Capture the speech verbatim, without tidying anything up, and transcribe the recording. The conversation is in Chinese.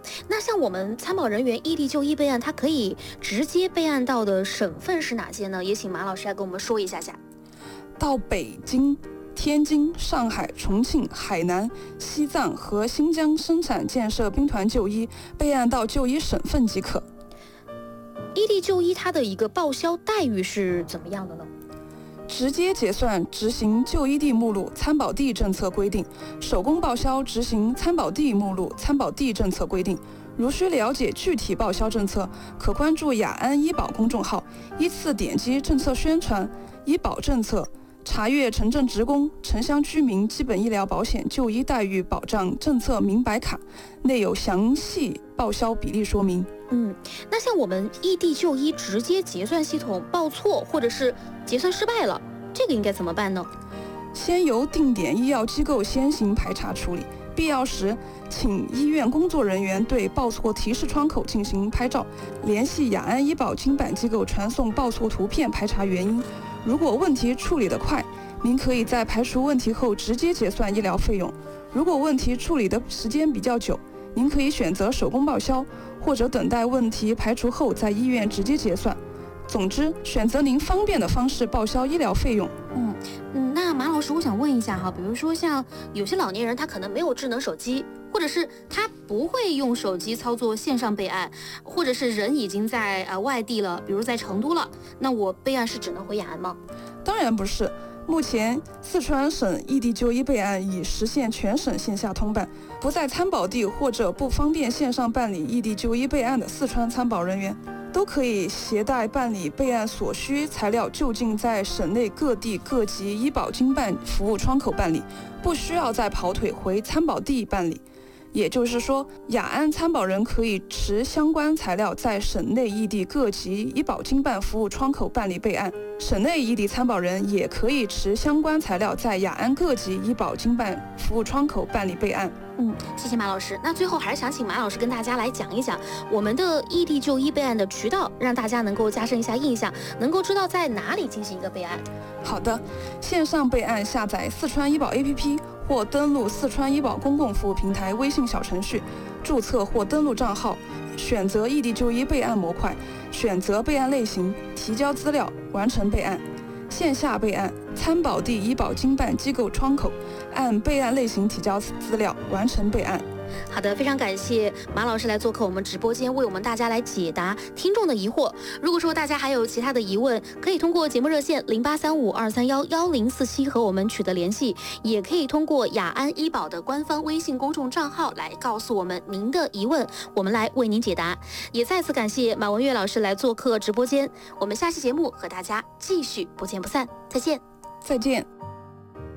那像我们参保人员异地就医备案，它可以直接备案到的省份是哪些呢？也请马老师来跟我们说一下下。 到北京、天津、上海、重庆、海南、西藏和新疆生产建设兵团就医，备案到就医省份即可。 异地就医它的一个报销待遇是怎么样的呢？ 直接结算执行就医地目录参保地政策规定，手工报销执行参保地目录参保地政策规定。如需了解具体报销政策，可关注雅安医保公众号，依次点击政策宣传、医保政策，查阅城镇职工、城乡居民基本医疗保险就医待遇保障政策明白卡，内有详细报销比例说明。 嗯，那像我们异地就医直接结算系统报错或者是结算失败了，这个应该怎么办呢？ 先由定点医药机构先行排查处理，必要时请医院工作人员对报错提示窗口进行拍照，联系雅安医保经办机构传送报错图片排查原因。如果问题处理得快，您可以在排除问题后直接结算医疗费用；如果问题处理的时间比较久，您可以选择手工报销，或者等待问题排除后在医院直接结算。总之，选择您方便的方式报销医疗费用。 嗯嗯，那马老师，我想问一下哈，比如说像有些老年人他可能没有智能手机，或者是他不会用手机操作线上备案，或者是人已经在呃外地了，比如在成都了，那我备案是只能回雅安吗？ 当然不是。目前，四川省异地就医备案已实现全省线下通办，不在参保地或者不方便线上办理异地就医备案的四川参保人员，都可以携带办理备案所需材料就近在省内各地各级医保经办服务窗口办理，不需要再跑腿回参保地办理。也就是说，雅安参保人可以持相关材料在省内异地各级医保经办服务窗口办理备案，省内异地参保人也可以持相关材料在雅安各级医保经办服务窗口办理备案。 嗯，谢谢马老师。那最后还是想请马老师跟大家来讲一讲我们的异地就医备案的渠道，让大家能够加深一下印象，能够知道在哪里进行一个备案。 好的，线上备案下载四川医保 A P P 或登录四川医保公共服务平台微信小程序，注册或登录账号，选择异地就医备案模块，选择备案类型，提交资料，完成备案。线下备案，参保地医保经办机构窗口，按备案类型提交资料，完成备案。 好的，非常感谢马老师来做客我们直播间，为我们大家来解答听众的疑惑。如果说大家还有其他的疑问，可以通过节目热线零八三五二三幺幺零四七和我们取得联系，也可以通过雅安医保的官方微信公众账号来告诉我们您的疑问，我们来为您解答。也再次感谢马文月老师来做客直播间，我们下期节目和大家继续不见不散，再见， 再见。